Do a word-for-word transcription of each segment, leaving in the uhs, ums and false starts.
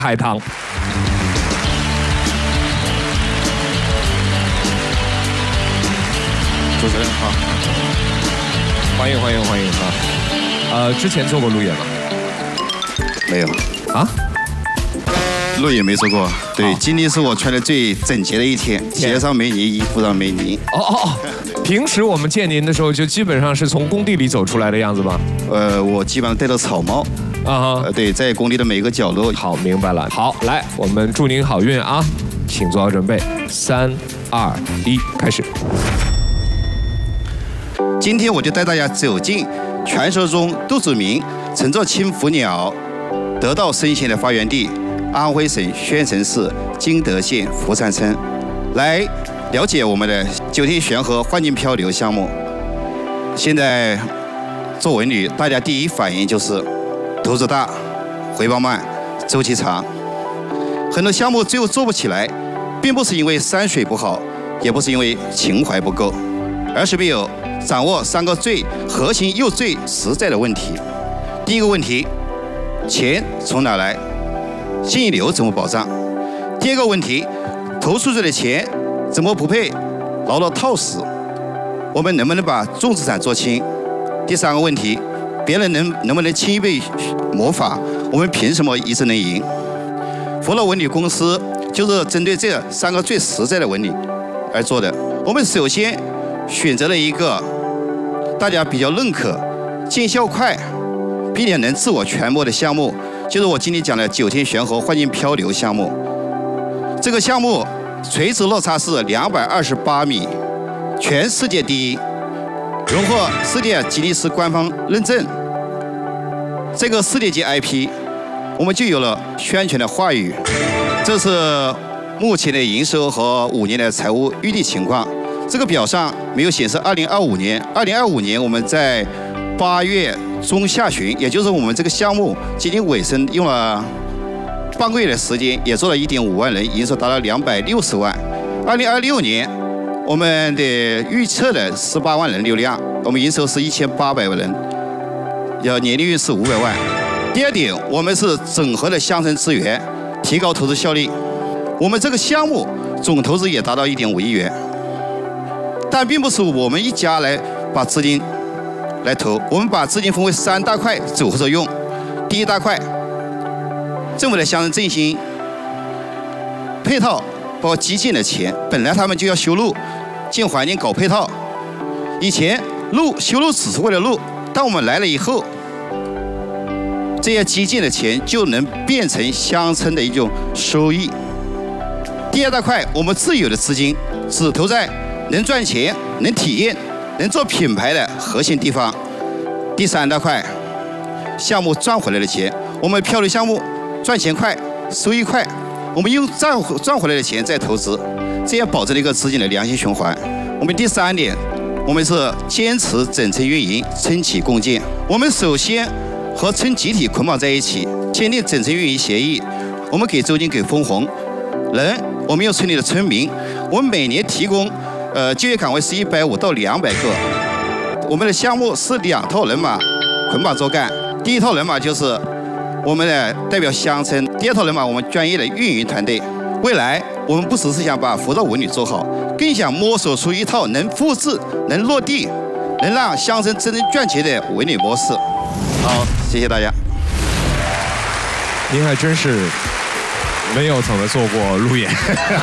海棠。 主持人好， 欢迎欢迎欢迎啊！呃，之前做过路演吗？ 没有啊， 路演没做过。对，今天是我穿的最整洁的一天，鞋上没泥，衣服上没泥。 哦哦哦！平时我们见您的时候，就基本上是从工地里走出来的样子吗？ 呃，我基本上戴着草帽。 啊、 呃，对，在工地的每个角落。 好，明白了。好，来，我们祝您好运啊！请做好准备，三、二、一，开始。 今天我就带大家走进传说中杜子明乘着青伏鸟得道升仙的发源地——安徽省宣城市金德县福山村，来了解我们的九天玄河幻境漂流项目。现在做文旅，大家第一反应就是投资大、回报慢、周期长，很多项目最后做不起来，并不是因为山水不好，也不是因为情怀不够，而是没有掌握三个最核心又最实在的问题。第一个问题，钱从哪来？现金流怎么保障？第二个问题，投出去的钱怎么不被牢牢套死？我们能不能把重资产做轻？第三个问题，别人能能不能轻易被魔法？我们凭什么一直能赢？福乐文旅公司就是针对这三个最实在的问题而做的。我们首先选择了一个大家比较认可、见效快，并且能自我传播的项目，就是我今天讲的九天玄河幻境漂流项目。这个项目垂直落差是两百二十八米，全世界第一，荣获世界吉尼斯官方认证。这个世界级 I P， 我们就有了宣传的话语。这是目前的营收和五年的财务预计情况。这个表上没有显示二零二五年，二零二五年我们在八月中下旬，也就是我们这个项目接近尾声，用了半个月的时间，也做了一点五万人，营收达到两百六十万。二零二六年，我们的预测的十八万人流量，我们营收是一千八百万人，要年利润是五百万。第二点，我们是整合了乡村资源，提高投资效率。我们这个项目总投资也达到一点五亿元。但并不是我们一家来把资金来投，我们把资金分为三大块组合着用。第一大块，政府的乡镇振兴配套，包括基建的钱，本来他们就要修路、建环境、搞配套。以前路修路只是为了路，当我们来了以后，这些基建的钱就能变成乡村的一种收益。第二大块，我们自有的资金只投在能赚钱、能体验、能做品牌的核心地方。第三大块，项目赚回来的钱，我们漂流项目赚钱快、收益快，我们用赚赚回来的钱再投资，这样保证了一个资金的良性循环。我们第三点，我们是坚持整层运营、村企共建。我们首先和村集体捆绑在一起，签订整层运营协议。我们给周金、给分红，人我们有村里的村民，我们每年提供。呃，就业岗位是一百五到两百个。我们的项目是两套人马捆绑着干。第一套人马就是我们的代表乡村，第二套人马我们专业的运营团队。未来我们不只是想把福兆文旅做好，更想摸索出一套能复制、能落地、能让乡村真正赚钱的文旅模式。好，谢谢大家。 您还真是没有怎么做过路演。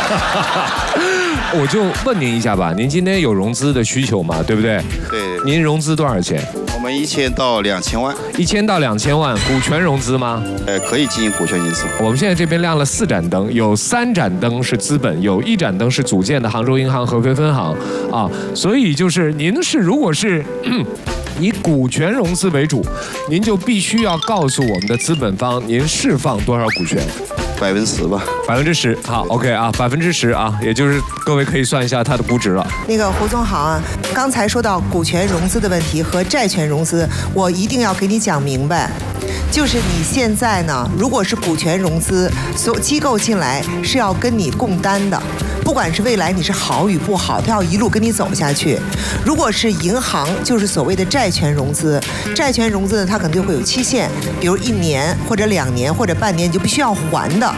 我就问您一下吧，您今天有融资的需求吗？对不对？ 对。 您融资多少钱？ 我们一千到两千万。 一千到两千万，股权融资吗？ 呃，可以进行股权融资。 我们现在这边亮了四盏灯，有三盏灯是资本，有一盏灯是组建的杭州银行合肥分行啊。所以就是您是如果是以股权融资为主，您就必须要告诉我们的资本方，您释放多少股权？ 百分之十吧， 百分之十，好 ，OK 啊，百分之十啊，也就是各位可以算一下它的估值了。 那个胡总好啊，刚才说到股权融资的问题和债权融资，我一定要给你讲明白。 就是你现在呢，如果是股权融资，所机构进来是要跟你共担的，不管是未来你是好与不好，它要一路跟你走下去。如果是银行，就是所谓的债权融资，债权融资呢，它肯定会有期限，比如一年或者两年或者半年，你就必须要还的。